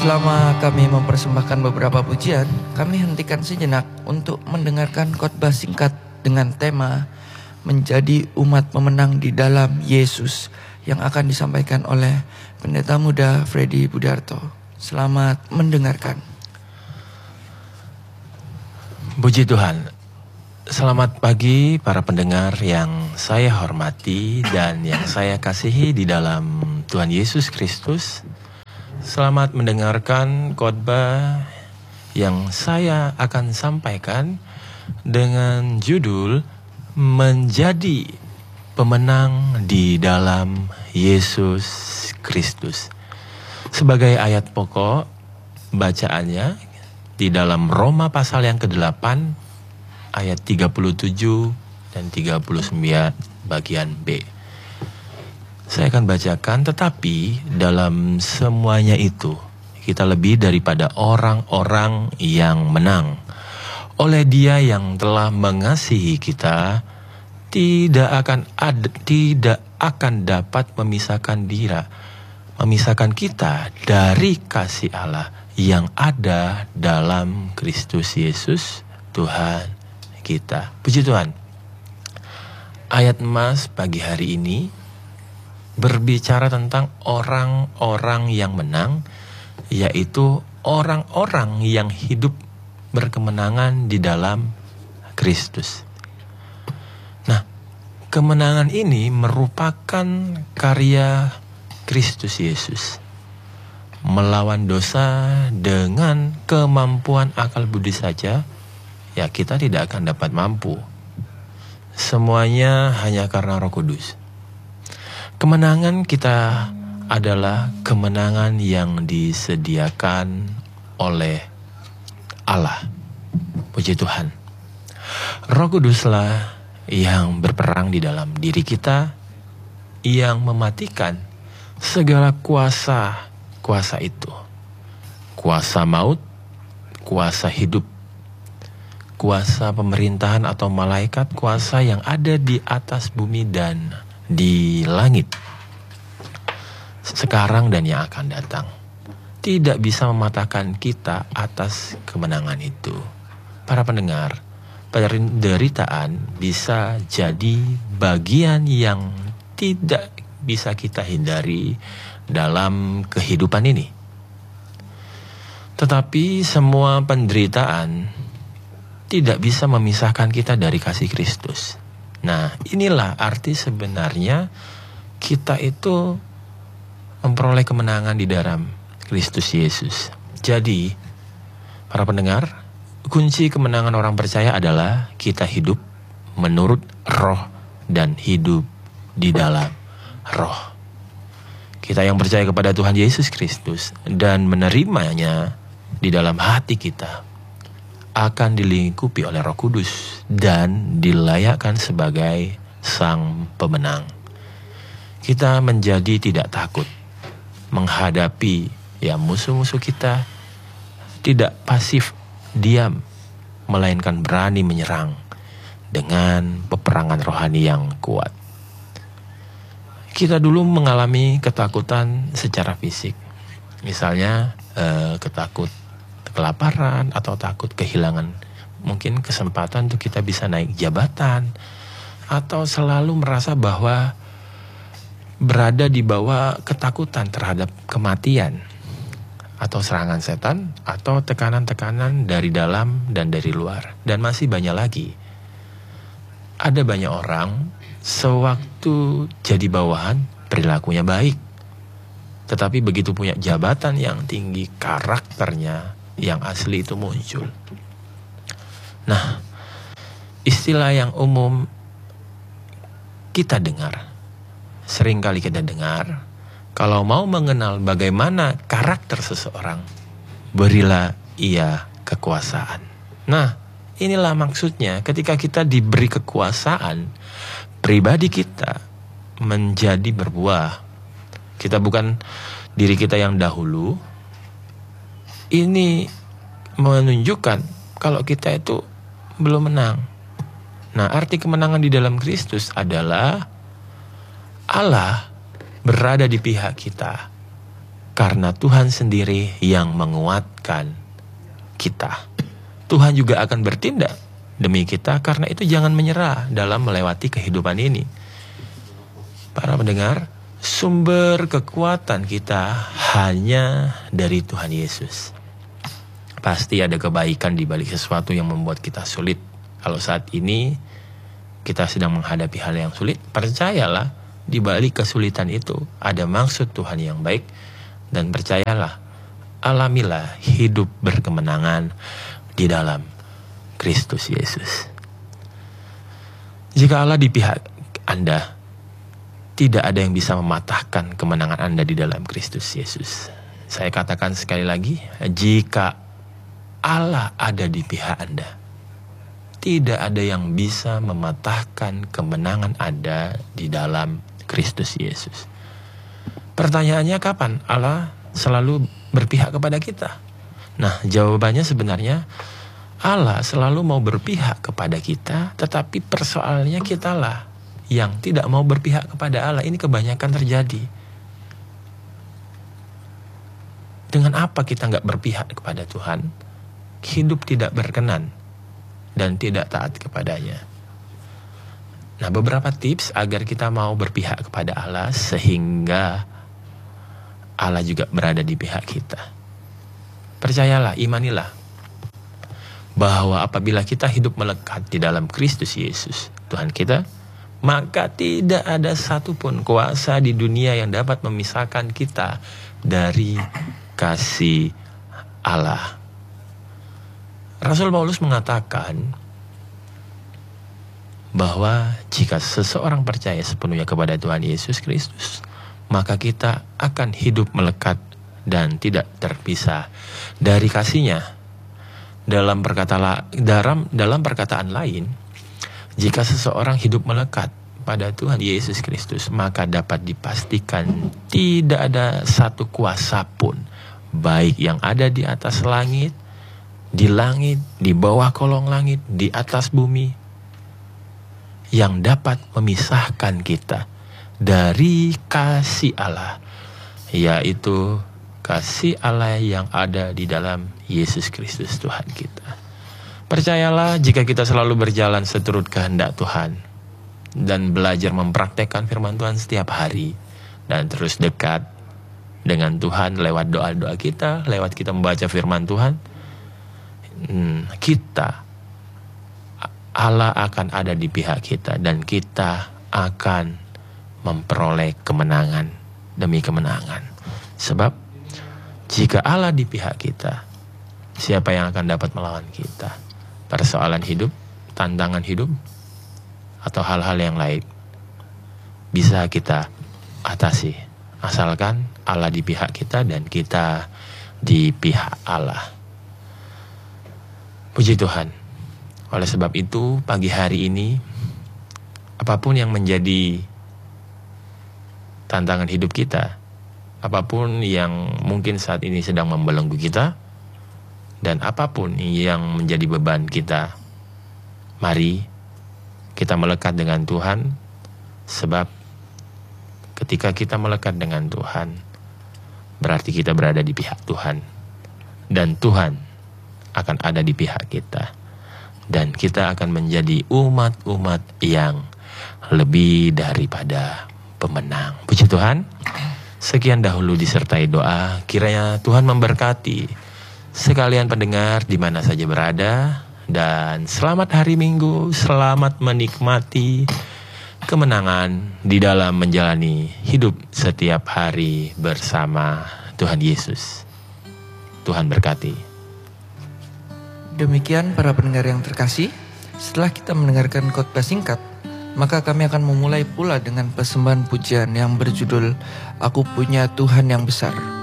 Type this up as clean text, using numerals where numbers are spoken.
Selama kami mempersembahkan beberapa pujian, kami hentikan sejenak untuk mendengarkan khotbah singkat dengan tema Menjadi Umat Pemenang di Dalam Yesus yang akan disampaikan oleh Pendeta Muda Freddy Budarto. Selamat mendengarkan. Puji Tuhan. Selamat pagi para pendengar yang saya hormati dan yang saya kasihi di dalam Tuhan Yesus Kristus. Selamat mendengarkan khotbah yang saya akan sampaikan dengan judul Menjadi Pemenang di Dalam Yesus Kristus. Sebagai ayat pokok bacaannya di dalam Roma pasal yang ke-8 ayat 37 dan 39 bagian B. Saya akan bacakan, tetapi dalam semuanya itu kita lebih daripada orang-orang yang menang. Oleh Dia yang telah mengasihi kita, tidak akan dapat memisahkan kita dari kasih Allah yang ada dalam Kristus Yesus Tuhan kita. Puji Tuhan. Ayat emas pagi hari ini berbicara tentang orang-orang yang menang, yaitu orang-orang yang hidup berkemenangan di dalam Kristus. Nah, kemenangan ini merupakan karya Kristus Yesus. Melawan dosa dengan kemampuan akal budi saja, ya kita tidak akan dapat mampu. Semuanya hanya karena Roh Kudus. Kemenangan kita adalah kemenangan yang disediakan oleh Allah. Puji Tuhan. Roh Kuduslah yang berperang di dalam diri kita, yang mematikan segala kuasa itu. Kuasa maut, kuasa hidup, kuasa pemerintahan atau malaikat, kuasa yang ada di atas bumi dan di langit, sekarang dan yang akan datang, tidak bisa mematahkan kita atas kemenangan itu. Para pendengar, penderitaan bisa jadi bagian yang tidak bisa kita hindari dalam kehidupan ini. Tetapi semua penderitaan tidak bisa memisahkan kita dari kasih Kristus. Nah, inilah arti sebenarnya kita itu memperoleh kemenangan di dalam Kristus Yesus. Jadi, para pendengar, kunci kemenangan orang percaya adalah kita hidup menurut Roh dan hidup di dalam Roh. Kita yang percaya kepada Tuhan Yesus Kristus dan menerimanya di dalam hati kita akan dilingkupi oleh Roh Kudus dan dilayakkan sebagai sang pemenang. Kita menjadi tidak takut menghadapi musuh-musuh kita, tidak pasif diam, melainkan berani menyerang dengan peperangan rohani yang kuat. Kita dulu mengalami ketakutan secara fisik, misalnya kelaparan atau takut kehilangan mungkin kesempatan untuk kita bisa naik jabatan, atau selalu merasa bahwa berada di bawah ketakutan terhadap kematian atau serangan setan atau tekanan-tekanan dari dalam dan dari luar, dan masih banyak lagi. Ada banyak orang sewaktu jadi bawahan perilakunya baik, tetapi begitu punya jabatan yang tinggi, karakternya yang asli itu muncul. Nah, istilah yang umum kita dengar, seringkali kita dengar, kalau mau mengenal bagaimana karakter seseorang, berilah ia kekuasaan. Nah, inilah maksudnya ketika kita diberi kekuasaan, pribadi kita menjadi berbuah. Kita bukan diri kita yang dahulu. Ini menunjukkan kalau kita itu belum menang. Nah, arti kemenangan di dalam Kristus adalah Allah berada di pihak kita. Karena Tuhan sendiri yang menguatkan kita. Tuhan juga akan bertindak demi kita, karena itu jangan menyerah dalam melewati kehidupan ini. Para pendengar, sumber kekuatan kita hanya dari Tuhan Yesus. Pasti ada kebaikan di balik sesuatu yang membuat kita sulit. Kalau saat ini kita sedang menghadapi hal yang sulit, percayalah di balik kesulitan itu ada maksud Tuhan yang baik. Dan percayalah, alamilah hidup berkemenangan di dalam Kristus Yesus. Jika Allah di pihak Anda, tidak ada yang bisa mematahkan kemenangan Anda di dalam Kristus Yesus. Saya katakan sekali lagi, jika Allah ada di pihak Anda, tidak ada yang bisa mematahkan kemenangan Anda di dalam Kristus Yesus. Pertanyaannya, kapan Allah selalu berpihak kepada kita? Nah, jawabannya sebenarnya Allah selalu mau berpihak kepada kita, tetapi persoalannya kitalah yang tidak mau berpihak kepada Allah. Ini kebanyakan terjadi. Dengan apa kita nggak berpihak kepada Tuhan? Hidup tidak berkenan dan tidak taat kepadanya. Nah, beberapa tips agar kita mau berpihak kepada Allah sehingga Allah juga berada di pihak kita. Percayalah, imanilah bahwa apabila kita hidup melekat di dalam Kristus Yesus, Tuhan kita, maka tidak ada satupun kuasa di dunia yang dapat memisahkan kita dari kasih Allah. Rasul Paulus mengatakan bahwa jika seseorang percaya sepenuhnya kepada Tuhan Yesus Kristus, maka kita akan hidup melekat dan tidak terpisah dari kasih-Nya. Dalam perkataan lain, jika seseorang hidup melekat pada Tuhan Yesus Kristus, maka dapat dipastikan tidak ada satu kuasa pun, baik yang ada di atas langit, di bawah kolong langit, di atas bumi, yang dapat memisahkan kita dari kasih Allah, yaitu kasih Allah yang ada di dalam Yesus Kristus Tuhan kita. Percayalah, jika kita selalu berjalan seturut kehendak Tuhan dan belajar mempraktekkan firman Tuhan setiap hari dan terus dekat dengan Tuhan lewat doa-doa kita, lewat kita membaca firman Tuhan, Allah akan ada di pihak kita dan kita akan memperoleh kemenangan demi kemenangan. Sebab jika Allah di pihak kita, siapa yang akan dapat melawan kita? Persoalan hidup, tantangan hidup, atau hal-hal yang lain bisa kita atasi, asalkan Allah di pihak kita dan kita di pihak Allah. Puji Tuhan. Oleh sebab itu, pagi hari ini, apapun yang menjadi tantangan hidup kita, apapun yang mungkin saat ini sedang membelenggu kita, dan apapun yang menjadi beban kita, mari kita melekat dengan Tuhan. Sebab ketika kita melekat dengan Tuhan, berarti kita berada di pihak Tuhan. Dan Tuhan akan ada di pihak kita. Dan kita akan menjadi umat-umat yang lebih daripada pemenang. Puji Tuhan. Sekian dahulu disertai doa. Kiranya Tuhan memberkati sekalian pendengar di mana saja berada, dan selamat hari Minggu, selamat menikmati kemenangan di dalam menjalani hidup setiap hari bersama Tuhan Yesus. Tuhan berkati. Demikian para pendengar yang terkasih, setelah kita mendengarkan khotbah singkat, maka kami akan memulai pula dengan persembahan pujian yang berjudul Aku Punya Tuhan Yang Besar.